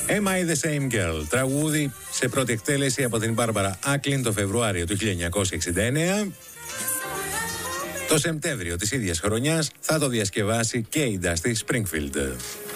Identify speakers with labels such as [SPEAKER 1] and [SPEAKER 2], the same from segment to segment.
[SPEAKER 1] Am I the Same Girl, τραγούδι σε πρώτη εκτέλεση από την Μπάρμπαρα Άκλιν το Φεβρουάριο του 1969. Το Σεπτέμβριο της ίδιας χρονιάς θα το διασκευάσει και η Dusty Springfield.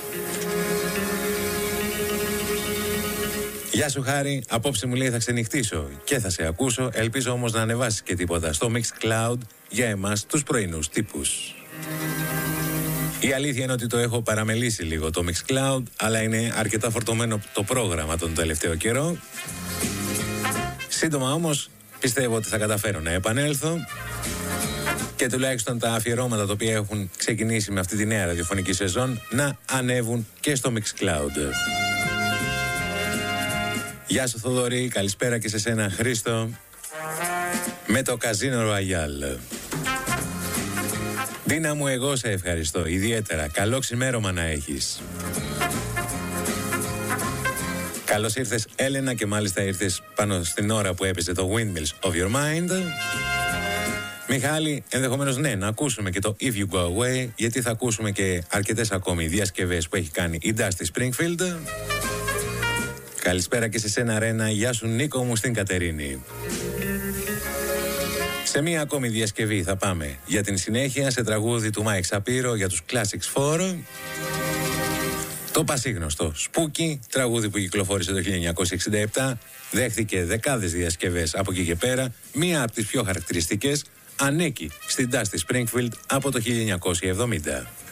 [SPEAKER 1] Γεια σου Χάρη, απόψε μου λέει θα ξενυχτήσω και θα σε ακούσω, ελπίζω όμως να ανεβάσεις και τίποτα στο Mixcloud για εμάς τους πρωινούς τύπους. Η αλήθεια είναι ότι το έχω παραμελήσει λίγο το Mixcloud, αλλά είναι αρκετά φορτωμένο το πρόγραμμα τον τελευταίο καιρό. Σύντομα όμως πιστεύω ότι θα καταφέρω να επανέλθω και τουλάχιστον τα αφιερώματα τα οποία έχουν ξεκινήσει με αυτή τη νέα ραδιοφωνική σεζόν να ανέβουν και στο Mixcloud. Γεια σου Θοδωρή, καλησπέρα και σε σένα Χρήστο με το Casino Royale. Ντίνα μου, εγώ σε ευχαριστώ ιδιαίτερα. Καλό ξημέρωμα να έχεις. Καλώς ήρθες Έλενα και μάλιστα ήρθες πάνω στην ώρα που έπαιζε το Windmills of Your Mind. Μιχάλη, ενδεχομένως ναι, να ακούσουμε και το If You Go Away, γιατί θα ακούσουμε και αρκετές ακόμη διασκευές που έχει κάνει η Dusty Springfield. Καλησπέρα και σε σένα Ρένα, γεια σου Νίκο μου στην Κατερίνη. Σε μία ακόμη διασκευή θα πάμε για την συνέχεια σε τραγούδι του Μάικ Σαπύρο για τους Classics 4. Το πασίγνωστο Spooky, τραγούδι που κυκλοφόρησε το 1967, δέχθηκε δεκάδες διασκευές από εκεί και πέρα. Μία από τις πιο χαρακτηριστικές ανήκει στην Dusty Springfield από το 1970.